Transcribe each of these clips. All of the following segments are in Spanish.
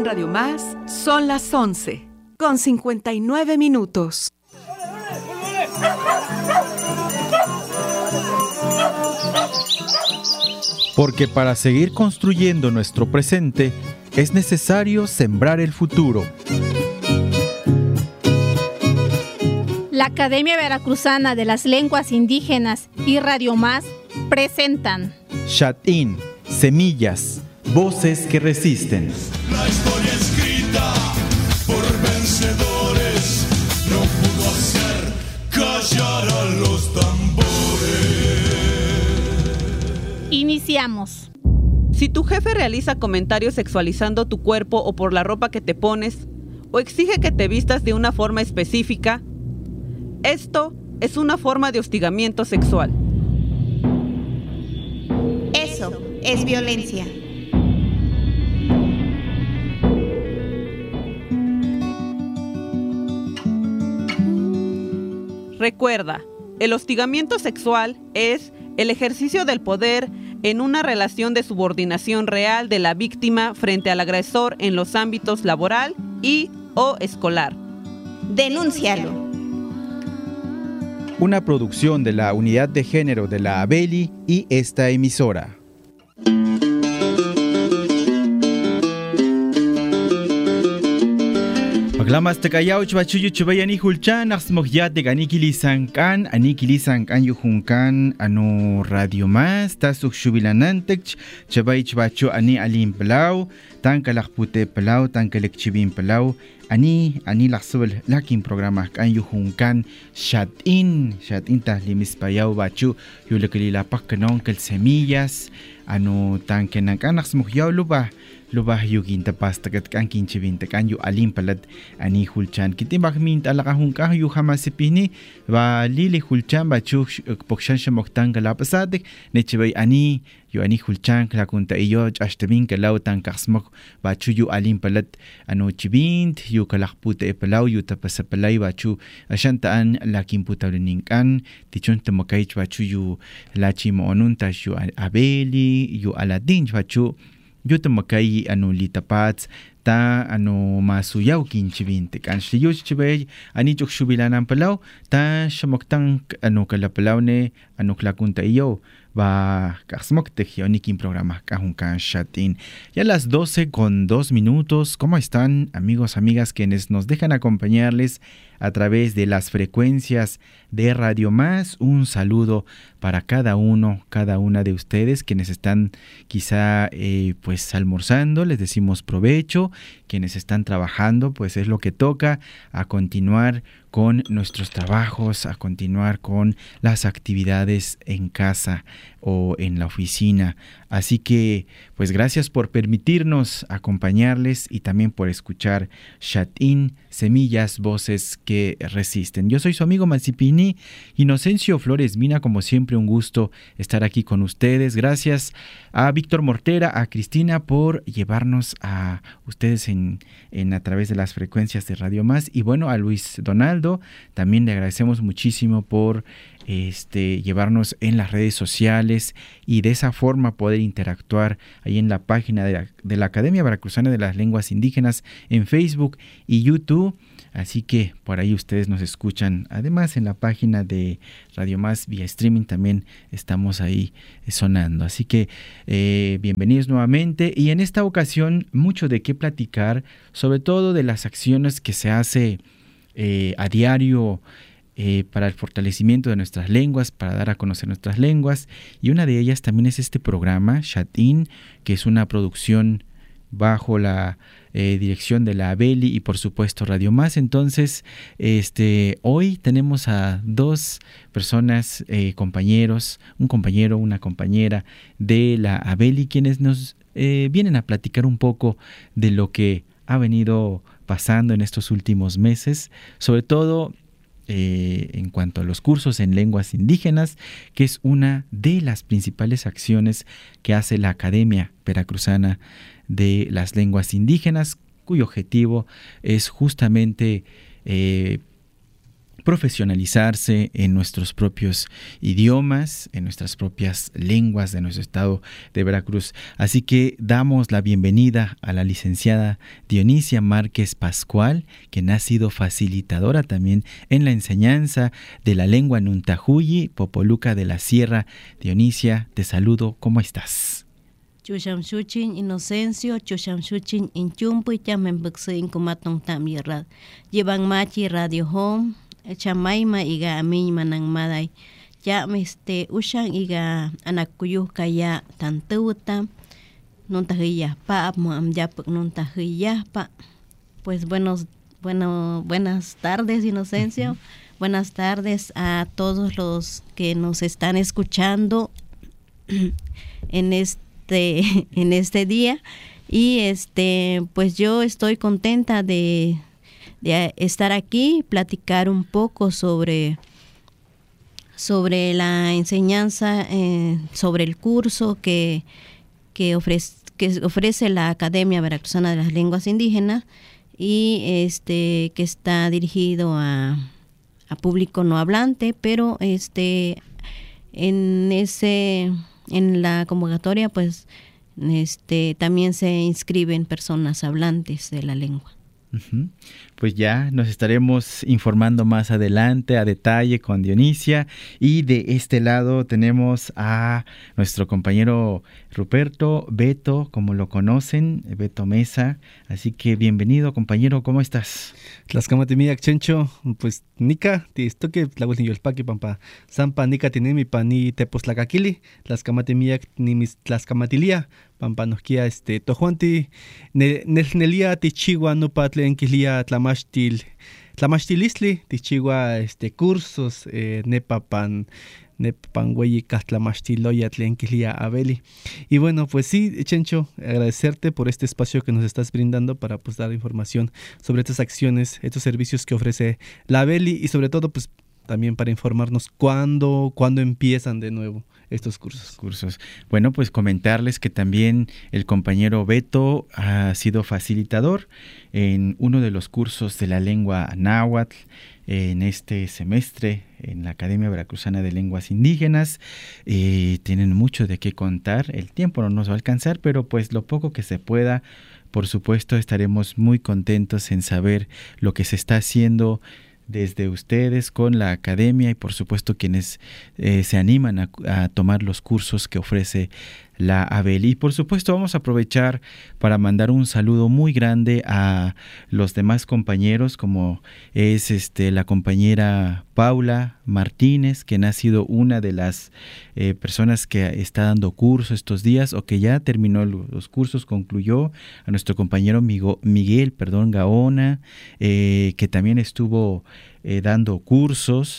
Radio Más son las 11:59. Porque para seguir construyendo nuestro presente es necesario sembrar el futuro. La Academia Veracruzana de las Lenguas Indígenas y Radio Más presentan Xatín, semillas, voces que resisten. La historia escrita por vencedores no pudo hacer callar a los tambores. Iniciamos. Si tu jefe realiza comentarios sexualizando tu cuerpo o por la ropa que te pones, o exige que te vistas de una forma específica, esto es una forma de hostigamiento sexual. Eso es violencia. Recuerda, el hostigamiento sexual es el ejercicio del poder en una relación de subordinación real de la víctima frente al agresor en los ámbitos laboral y o escolar. Denúncialo. Una producción de la Unidad de Género de la ABELI y esta emisora. Paglamas takayaw chbachuyu chubayani hulchan aksmogyat de ganikilisankan anikilisankan yuhunkan anu Radio Más tasuk shubilanantech chabay chbachu ani alim pelaw tankalakpute pelaw tankalekchibin pelaw ani laksubel lakin programa kan yuhunkan Xatín tahlimis payaw bachu yulekililapak kanon kel semillas anu tankenankan aksmogyaw lubah yuginta pasta kat kan kinchibinta kan yu alim palat ani hulchan kitibak mint alakahunka yu hamasipini ba lili hulchan ba chu pokshan shamoktan galapasadik nechibay ani yu ani hulchan klakunta iyo ashtabin kalaw tan kasmok ba chu yu alim palat anu chibint yu kalakputa epalaw yu tapasapalay ba chu ashantaan lakin putawlininkan tichon tamakay ba chu yu lachi moonunta yu abeli yu aladin ba chu yo tamakay anu litapats ta anu masuyaw kinchibinte kan shiyo chibay ani chok shubilanan palaw ta shamoktang anu kalapalaw ne anu klakunta iyo ba kasmok tejioni kin programa kahunkan Xatín. Ya a las 12:02. ¿Cómo están, amigos, amigas, quienes nos dejan acompañarles a través de las frecuencias de Radio Más? Un saludo para cada una de ustedes quienes están quizá pues almorzando, les decimos provecho. Quienes están trabajando, pues es lo que toca, a continuar con nuestros trabajos, a continuar con las actividades en casa o en la oficina. Así que, pues gracias por permitirnos acompañarles y también por escuchar Xatín, semillas, voces que resisten. Yo soy su amigo Mansipini, Inocencio Flores Mina, como siempre un gusto estar aquí con ustedes. Gracias a Víctor Mortera, a Cristina por llevarnos a ustedes a través de las frecuencias de Radio Más, y bueno, a Luis Donaldo también le agradecemos muchísimo por llevarnos en las redes sociales y de esa forma poder interactuar ahí en la página de la Academia Veracruzana de las Lenguas Indígenas en Facebook y YouTube. Así que por ahí ustedes nos escuchan. Además, en la página de Radio Más vía streaming también estamos ahí sonando. Así que bienvenidos nuevamente. Y en esta ocasión, mucho de qué platicar, sobre todo de las acciones que se hace a diario para el fortalecimiento de nuestras lenguas, para dar a conocer nuestras lenguas. Y una de ellas también es este programa, Xatín, que es una producción bajo la dirección de la ABELI y por supuesto Radio Más. Entonces, hoy tenemos a dos personas, compañeros, un compañero, una compañera de la ABELI, quienes nos vienen a platicar un poco de lo que ha venido pasando en estos últimos meses, sobre todo en cuanto a los cursos en lenguas indígenas, que es una de las principales acciones que hace la Academia Veracruzana de las Lenguas Indígenas, cuyo objetivo es justamente profesionalizarse en nuestros propios idiomas, en nuestras propias lenguas de nuestro estado de Veracruz. Así que damos la bienvenida a la licenciada Dionisia Márquez Pascual, quien ha sido facilitadora también en la enseñanza de la lengua Nuntahuyi, Popoluca de la Sierra. Dionisia, te saludo, ¿cómo estás? Chushamshuchin Inocencio, Chushamshuchin Inchumpu, Chamembexin Kumatong Tamierad. Llevan machi Radio Home, Chamaima iga Amin Manangmaday. Ya Ushan iga Anakuyuh Kaya Tantuta, Nuntajillas Pa, Moamyapuk Nuntajillas Pa. Pues buenas tardes, Inocencio. Buenas tardes a todos los que nos están escuchando en este día, y pues yo estoy contenta de estar aquí, platicar un poco sobre la enseñanza, sobre el curso que ofrece la Academia Veracruzana de las Lenguas Indígenas, y que está dirigido a público no hablante, pero en la convocatoria pues también se inscriben personas hablantes de la lengua. Pues ya nos estaremos informando más adelante a detalle con Dionisia, y de este lado tenemos a nuestro compañero Ruperto Beto, como lo conocen, Beto Mesa. Así que bienvenido, compañero, ¿cómo estás? Tlaxcamatimiac Chencho, pues nica, esto que la ni yolpaqui pampa, sampa nica tiene mi pani teposlacaquili, Tlaxcamatimiac ni mis tlaxcamatilia, pampa nosquia tojuanti, nelia tichigua no patle enquilia tlamachtilistli, tichigua cursos, nepapan güey Catlamachtiloya Tlenquilia Abeli. Y bueno, pues sí, Chencho, agradecerte por este espacio que nos estás brindando para pues dar información sobre estas acciones, estos servicios que ofrece la Abeli, y sobre todo pues también para informarnos cuándo empiezan de nuevo estos cursos. Bueno, pues comentarles que también el compañero Beto ha sido facilitador en uno de los cursos de la lengua náhuatl en este semestre en la Academia Veracruzana de Lenguas Indígenas. Tienen mucho de qué contar, el tiempo no nos va a alcanzar, pero pues lo poco que se pueda, por supuesto estaremos muy contentos en saber lo que se está haciendo desde ustedes con la academia, y por supuesto quienes se animan a tomar los cursos que ofrece la Abeli. Y por supuesto vamos a aprovechar para mandar un saludo muy grande a los demás compañeros, como es la compañera Paula Martínez, quien ha sido una de las personas que está dando cursos estos días, o que ya terminó los cursos, concluyó, a nuestro compañero Miguel Gaona, que también estuvo dando cursos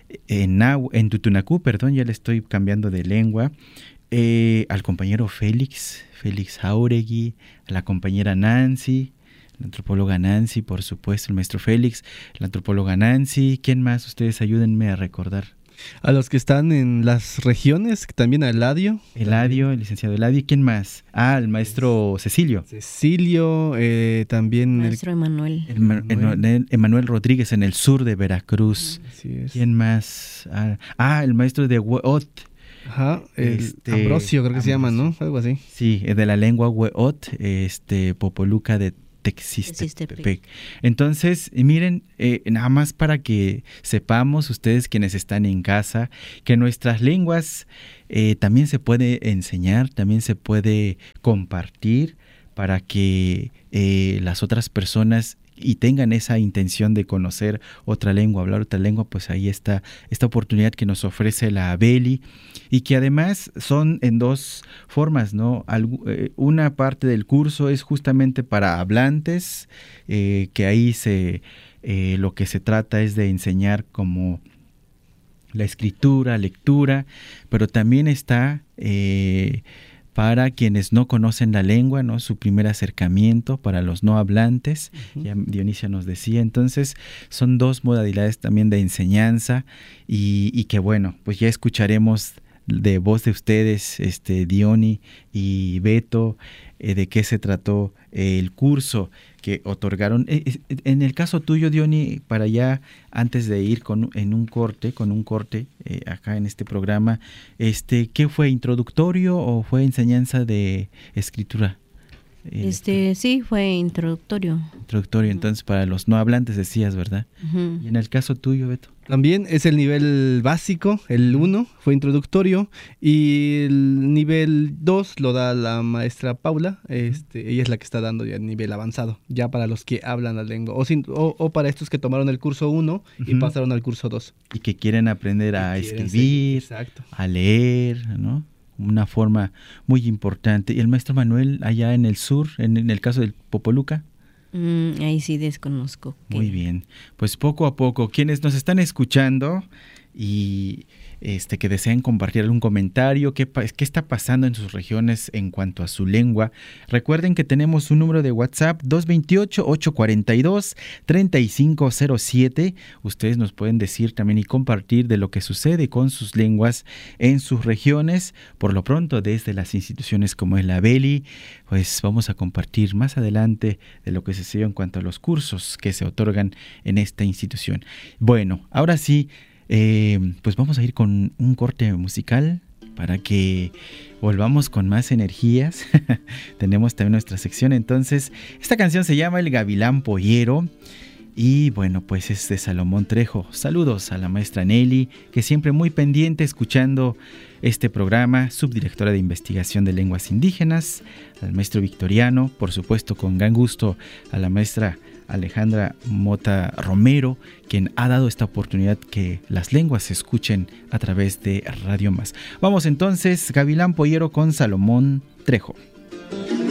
en Tutunacú, ya le estoy cambiando de lengua, al compañero Félix Jauregui, a la compañera Nancy, la antropóloga Nancy, por supuesto, el maestro Félix, la antropóloga Nancy. ¿Quién más? Ustedes ayúdenme a recordar. A los que están en las regiones, también a Eladio. El licenciado Eladio. ¿Quién más? El maestro Cecilio, también... Maestro Emanuel. Emanuel Rodríguez en el sur de Veracruz. Así es. ¿Quién más? El maestro de Hueot. Ajá, Ambrosio creo que se llama, ¿no? Algo así. Sí, de la lengua Hueot, Popoluca de Texistepec. Entonces, miren, nada más para que sepamos ustedes quienes están en casa, que nuestras lenguas también se puede enseñar, también se puede compartir, para que las otras personas y tengan esa intención de conocer otra lengua, hablar otra lengua. Pues ahí está esta oportunidad que nos ofrece la Abeli, y que además son en dos formas, ¿no? Una parte del curso es justamente para hablantes, que ahí lo que se trata es de enseñar como la escritura, lectura, pero también está para quienes no conocen la lengua, ¿no? Su primer acercamiento para los no hablantes. Uh-huh. Ya Dionisia nos decía. Entonces son dos modalidades también de enseñanza, y que bueno, pues ya escucharemos de voz de ustedes, Diony y Beto, de qué se trató el curso que otorgaron. En el caso tuyo, Diony, para ya antes de ir con un corte acá en este programa, ¿qué fue, introductorio o fue enseñanza de escritura? Sí, fue introductorio. Introductorio, entonces para los no hablantes decías, ¿verdad? Uh-huh. Y en el caso tuyo, Beto. También es el nivel básico, el 1 fue introductorio, y el nivel 2 lo da la maestra Paula. Ella es la que está dando ya el nivel avanzado, ya para los que hablan la lengua, o para estos que tomaron el curso 1 y pasaron al curso 2. Y que quieren aprender a escribir, a leer, ¿no? Una forma muy importante. ¿Y el maestro Manuel allá en el sur, en el caso del Popoluca? Ahí sí desconozco. Muy bien, pues poco a poco, quienes nos están escuchando y que deseen compartir algún comentario, qué está pasando en sus regiones en cuanto a su lengua, recuerden que tenemos un número de WhatsApp 228-842-3507. Ustedes nos pueden decir también y compartir de lo que sucede con sus lenguas en sus regiones. Por lo pronto, desde las instituciones como es la Beli, pues vamos a compartir más adelante de lo que sucedió en cuanto a los cursos que se otorgan en esta institución. Bueno, ahora sí, pues vamos a ir con un corte musical para que volvamos con más energías. Tenemos también nuestra sección, entonces esta canción se llama El Gavilán Pollero y bueno, pues es de Salomón Trejo. Saludos a la maestra Nelly, que siempre muy pendiente escuchando este programa, subdirectora de investigación de lenguas indígenas, al maestro Victoriano, por supuesto con gran gusto a la maestra Alejandra Mota Romero, quien ha dado esta oportunidad que las lenguas se escuchen a través de Radio Más. Vamos entonces, Gavilán Pollero con Salomón Trejo.